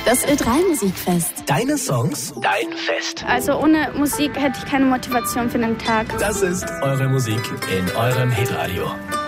Das Ö3 Musikfest. Deine Songs, dein Fest. Also ohne Musik hätte ich keine Motivation für den Tag. Das ist eure Musik in eurem Hitradio.